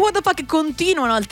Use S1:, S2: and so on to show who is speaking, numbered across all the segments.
S1: What the fuck continuano al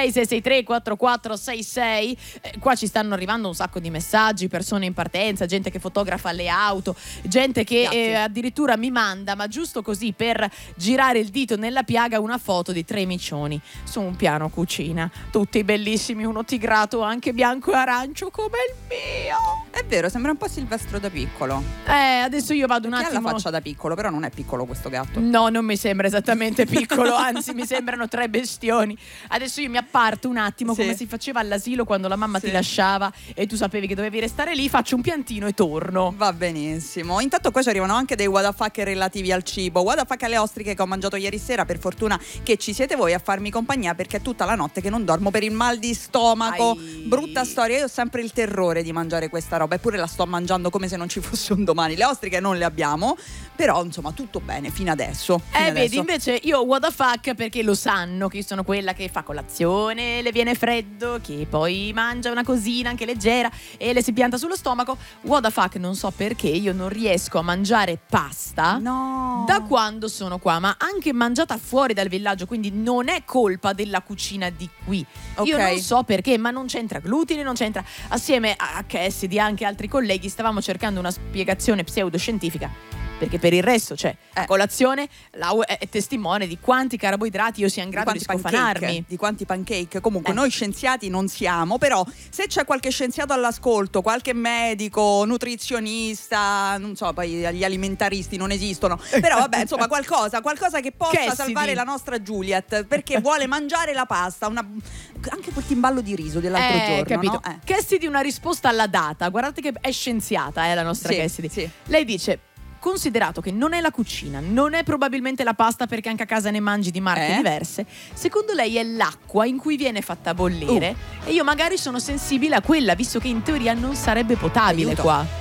S1: 366-663-4466. Qua ci stanno arrivando un sacco di messaggi, persone in partenza, gente che fotografa le auto, gente che addirittura mi manda, ma giusto così per girare il dito nella piaga, una foto di 3 micioni su un piano cucina, tutti bellissimi, uno tigrato anche bianco e arancio come il mio.
S2: È vero, sembra un po' Silvestro da piccolo.
S1: Adesso io vado un attimo.
S2: Ha la faccia da piccolo, però non è piccolo questo gatto.
S1: No, non mi sembra esattamente piccolo, anzi mi sembrano 3 bestioni. Adesso io mi apparto un attimo, come si faceva all'asilo quando la mamma ti lasciava e tu sapevi che dovevi restare lì, faccio un piantino e torno.
S2: Va benissimo. Intanto qua ci arrivano anche dei what the fuck relativi al cibo. What the fuck alle ostriche che ho mangiato ieri sera, per fortuna che ci siete voi a farmi compagnia, perché è tutta la notte che non dormo per il mal di stomaco. Brutta storia, io ho sempre il terrore di mangiare questa roba, eppure la sto mangiando come se non ci fosse un domani. Le ostriche non le abbiamo, però insomma tutto bene fino adesso.
S1: Vedi, invece io what the fuck perché lo sanno che io sono quella che fa colazione, le viene freddo, che poi mangia una cosina anche leggera e le si pianta sullo stomaco. What the fuck, non so perché io non riesco a mangiare pasta da quando sono qua, ma anche mangiata fuori dal villaggio, quindi non è colpa della cucina di qui. Io non so perché, ma non c'entra glutine, non c'entra. Assieme a Cassidy e anche altri colleghi stavamo cercando una spiegazione pseudoscientifica, perché per il resto, cioè, a colazione Lau è testimone di quanti carboidrati io sia in grado di scofanarmi.
S2: Di quanti pancake. Comunque noi scienziati non siamo, però se c'è qualche scienziato all'ascolto, qualche medico, nutrizionista, non so, poi gli alimentaristi non esistono, però vabbè, insomma qualcosa che possa salvare la nostra Juliet, perché vuole mangiare la pasta, anche quel timballo di riso dell'altro giorno,
S1: capito.
S2: no?
S1: Cassidy una risposta alla data. Guardate che è scienziata, la nostra Cassidy. Lei dice: considerato che non è la cucina, non è probabilmente la pasta, perché anche a casa ne mangi di marche diverse, secondo lei è l'acqua in cui viene fatta bollire, e io magari sono sensibile a quella, visto che in teoria non sarebbe potabile qua.